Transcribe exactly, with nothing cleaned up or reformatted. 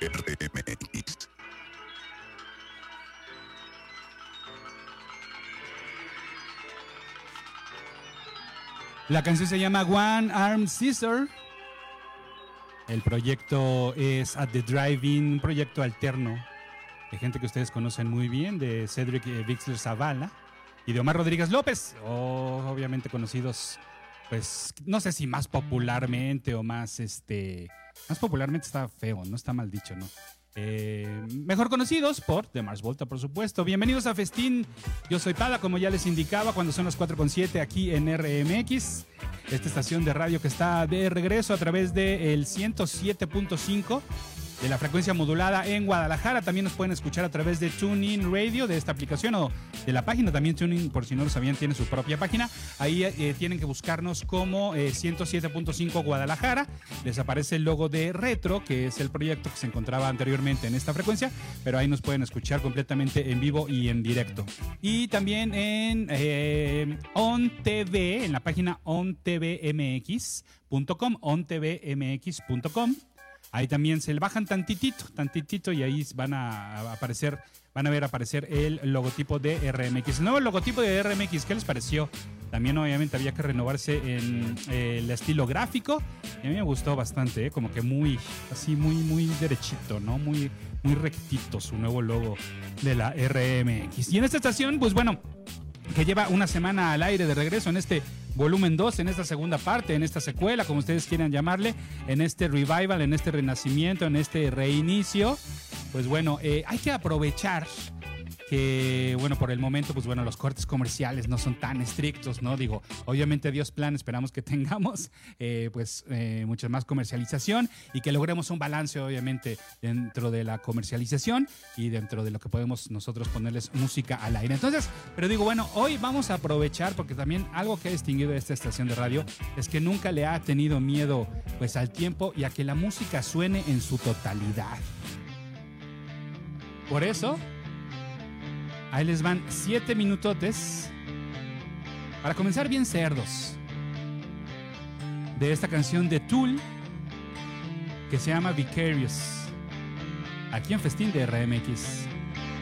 R M X. La canción se llama One Arm Scissor. El proyecto es At the Drive-In, un proyecto alterno de gente que ustedes conocen muy bien, de Cedric Bixler Zavala y de Omar Rodríguez López, o obviamente conocidos, pues, no sé si más popularmente o más, este, más popularmente está feo, no está mal dicho, ¿no? Eh, mejor conocidos por The Mars Volta, por supuesto. Bienvenidos a Festín. Yo soy Pada, como ya les indicaba, cuando son las cuatro con siete aquí en R M X, esta estación de radio que está de regreso a través del ciento siete punto cinco de la frecuencia modulada en Guadalajara. También nos pueden escuchar a través de TuneIn Radio, de esta aplicación, o de la página también. TuneIn, por si no lo sabían, tiene su propia página. Ahí eh, tienen que buscarnos como eh, ciento siete punto cinco Guadalajara. Les aparece el logo de Retro, que es el proyecto que se encontraba anteriormente en esta frecuencia, pero ahí nos pueden escuchar completamente en vivo y en directo. Y también en eh, On T V, en la página on t v m x punto com, on t v m x punto com. Ahí también se le bajan tantitito, tantitito y ahí van a aparecer, van a ver aparecer el logotipo de R M X. El nuevo logotipo de R M X, ¿qué les pareció? También obviamente había que renovarse en eh, el estilo gráfico. Y a mí me gustó bastante, ¿eh? Como que muy, así muy, muy derechito, ¿no? Muy, muy rectito su nuevo logo de la R M X. Y en esta estación, pues bueno, que lleva una semana al aire de regreso en este volumen dos, en esta segunda parte, en esta secuela, como ustedes quieran llamarle, en este revival, en este renacimiento, en este reinicio. Pues bueno, eh, hay que aprovechar que, bueno, por el momento, pues bueno, los cortes comerciales no son tan estrictos, ¿no? Digo, obviamente Dios plan, esperamos que tengamos eh, pues eh, mucha más comercialización y que logremos un balance, obviamente, dentro de la comercialización y dentro de lo que podemos nosotros ponerles música al aire. Entonces, pero digo, bueno, hoy vamos a aprovechar, porque también algo que ha distinguido de esta estación de radio es que nunca le ha tenido miedo, pues, al tiempo y a que la música suene en su totalidad. Por eso, ahí les van siete minutotes para comenzar bien cerdos de esta canción de Tool que se llama Vicarious, aquí en Festín de R M X.